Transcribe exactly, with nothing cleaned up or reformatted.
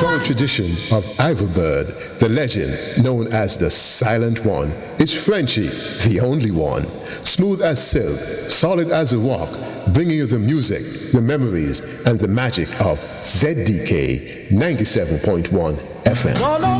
strong tradition of Iverbird, the legend known as the Silent One, is Frenchie, the only one. Smooth as silk, solid as a rock, bringing you the music, the memories, and the magic of Z D K ninety-seven point one F M.